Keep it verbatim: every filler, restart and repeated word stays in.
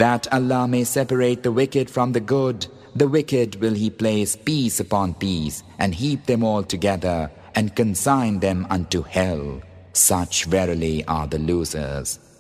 that Allah may separate the wicked from the good. The wicked will He place piece upon piece and heap them all together and consign them unto hell. Such verily are the losers.